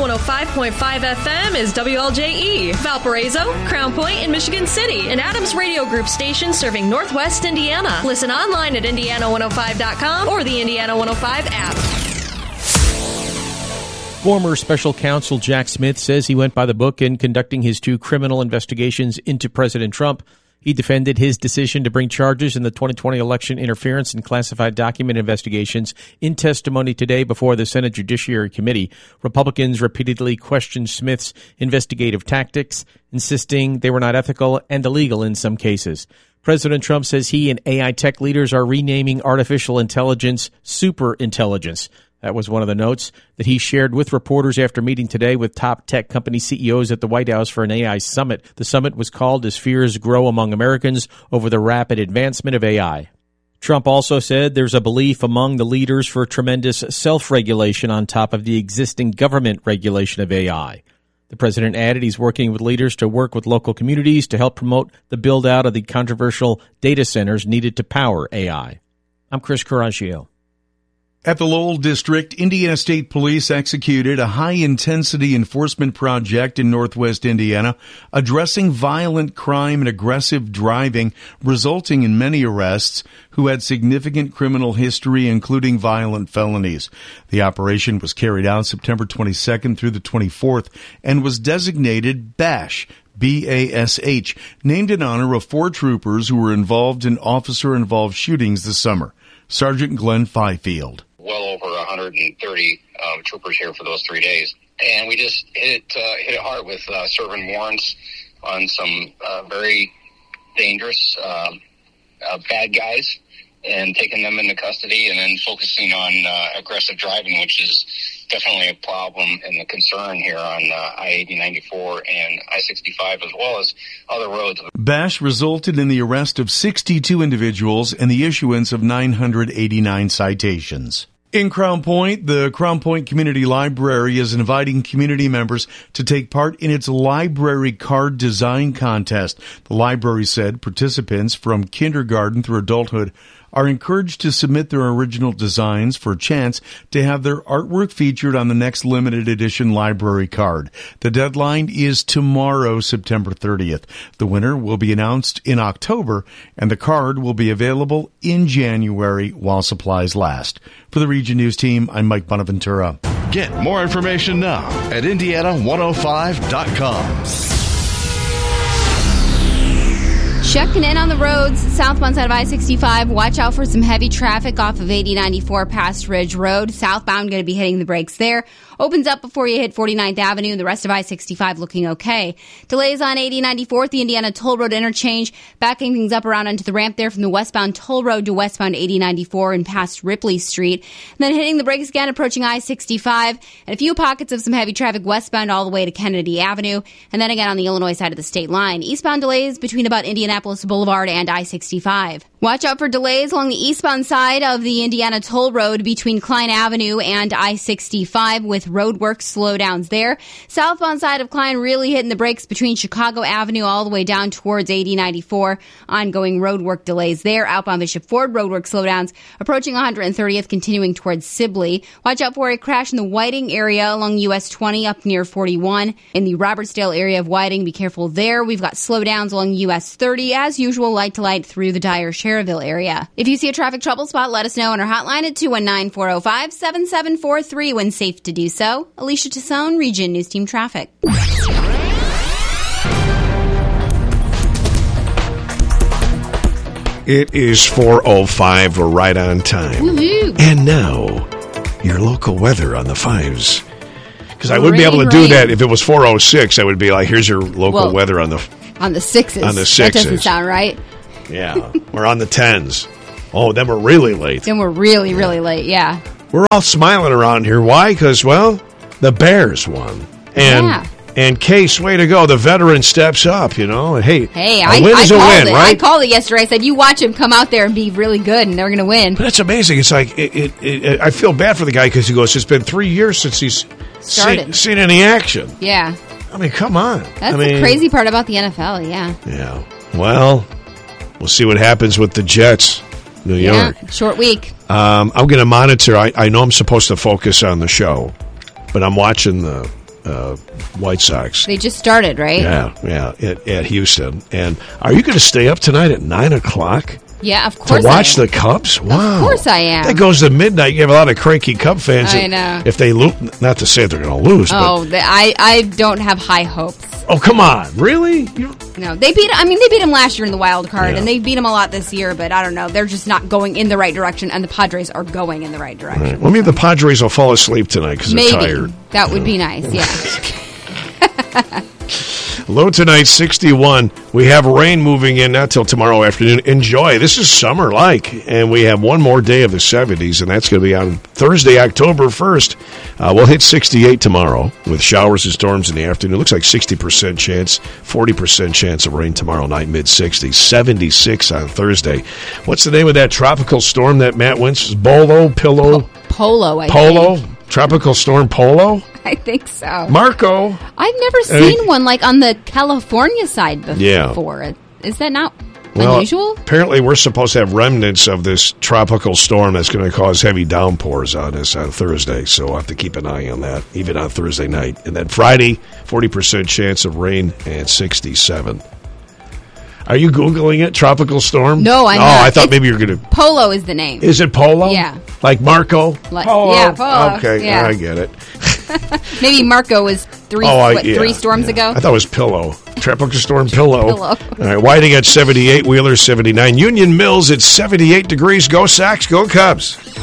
105.5 FM is WLJE, Valparaiso, Crown Point, and Michigan City, an Adams Radio Group station serving Northwest Indiana. Listen online at Indiana105.com or the Indiana 105 app. Former special counsel Jack Smith says he went by the book in conducting his 2 criminal investigations into President Trump. He defended his decision to bring charges in the 2020 election interference and classified document investigations in testimony today before the Senate Judiciary Committee. Republicans repeatedly questioned Smith's investigative tactics, insisting they were not ethical and illegal in some cases. President Trump says he and AI tech leaders are renaming artificial intelligence superintelligence. That was one of the notes that he shared with reporters after meeting today with top tech company CEOs at the White House for an AI summit. The summit was called as fears grow among Americans over the rapid advancement of AI. Trump also said there's a belief among the leaders for tremendous self-regulation on top of the existing government regulation of AI. The president added he's working with leaders to work with local communities to help promote the build-out of the controversial data centers needed to power AI. I'm Chris Coraggio. At the Lowell District, Indiana State Police executed a high-intensity enforcement project in northwest Indiana, addressing violent crime and aggressive driving, resulting in many arrests who had significant criminal history, including violent felonies. The operation was carried out September 22nd through the 24th and was designated BASH, B-A-S-H, named in honor of 4 troopers who were involved in officer-involved shootings this summer. Sergeant Glenn Fifield. Well over 130 troopers here for those 3 days. And we just hit it hard with serving warrants on some very dangerous bad guys and taking them into custody, and then focusing on aggressive driving, which is definitely a problem and a concern here on I-80-94 and I-65, as well as other roads. BASH resulted in the arrest of 62 individuals and the issuance of 989 citations. In Crown Point, the Crown Point Community Library is inviting community members to take part in its library card design contest. The library said participants from kindergarten through adulthood are encouraged to submit their original designs for a chance to have their artwork featured on the next limited edition library card. The deadline is tomorrow, September 30th. The winner will be announced in October, and the card will be available in January while supplies last. For the Region News team, I'm Mike Bonaventura. Get more information now at Indiana105.com. Checking in on the roads, southbound side of I-65. Watch out for some heavy traffic off of 8094 past Ridge Road. Southbound going to be hitting the brakes there. Opens up before you hit 49th Avenue. The rest of I-65 looking okay. Delays on 8094 at the Indiana Toll Road interchange. Backing things up around onto the ramp there from the westbound Toll Road to westbound 8094 and past Ripley Street. And then hitting the brakes again, approaching I-65. And a few pockets of some heavy traffic westbound all the way to Kennedy Avenue. And then again on the Illinois side of the state line. Eastbound delays between about Indianapolis Boulevard and I-65. Watch out for delays along the eastbound side of the Indiana Toll Road between Klein Avenue and I-65 with roadwork slowdowns there. Southbound side of Klein really hitting the brakes between Chicago Avenue all the way down towards 8094. Ongoing roadwork delays there. Outbound Bishop Ford roadwork slowdowns approaching 130th, continuing towards Sibley. Watch out for a crash in the Whiting area along US 20 up near 41. In the Robertsdale area of Whiting, be careful there. We've got slowdowns along US 30 as usual, light to light through the Dyer-Cherville area. If you see a traffic trouble spot, let us know on our hotline at 219-405-7743 when safe to do so. Alicia Tassone, Region News Team Traffic. It is 4:05. We're right on time. Woo-hoo. And now, your local weather on the fives. Because I wouldn't be able to do that if it was 4:06. I would be like, here's your local weather on the sixes. On the sixes. That doesn't sound right. Yeah. We're on the tens. Oh, then we're really late. Then we're really, really late, yeah. We're all smiling around here. Why? Because, well, the Bears won. And Case, way to go. The veteran steps up, you know. Hey, a win is a win, right? I called it yesterday. I said, you watch him come out there and be really good, and they're going to win. But that's amazing. It's like, I feel bad for the guy because he goes, it's been 3 years since he's seen any action. Yeah. I mean, come on. That's the crazy part about the NFL, yeah. Yeah. Well, we'll see what happens with the Jets, New York. Short week. I'm going to monitor. I know I'm supposed to focus on the show, but I'm watching the White Sox. They just started, right? Yeah, at Houston. And are you going to stay up tonight at 9 o'clock? Yeah, of course. To watch the Cubs? Wow. Of course I am. That goes to midnight. You have a lot of cranky Cub fans. I know. If they lose, not to say they're going to lose. Oh, but I don't have high hopes. Oh, come on. Really? No, they beat them last year in the wild card, and they beat them a lot this year, but I don't know. They're just not going in the right direction, and the Padres are going in the right direction. Right. Well, maybe the Padres will fall asleep tonight because they're tired. That would be nice, yeah. Low tonight, 61. We have rain moving in not till tomorrow afternoon. Enjoy. This is summer-like, and we have one more day of the 70s, and that's going to be on Thursday, October 1st. We'll hit 68 tomorrow with showers and storms in the afternoon. Looks like 60% chance, 40% chance of rain tomorrow night, mid-60s. 76 on Thursday. What's the name of that tropical storm that Matt Wentz? Polo, I think. Tropical storm Polo? I think so. Marco. I've never seen one like on the California side before. Yeah. Is that not unusual? Apparently we're supposed to have remnants of this tropical storm that's going to cause heavy downpours on us on Thursday. So we'll have to keep an eye on that, even on Thursday night. And then Friday, 40% chance of rain and 67. Are you Googling it, tropical storm? No, I'm not. I thought maybe you were going to... Polo is the name. Is it Polo? Yeah. Like Marco? Polo. Yeah, Polo. Okay, yeah. I get it. Maybe Marco was three storms ago? I thought it was Pillow. Tropical storm Pillow. All right, Whiting at 78, Wheeler 79. Union Mills at 78 degrees. Go Sox, go Cubs.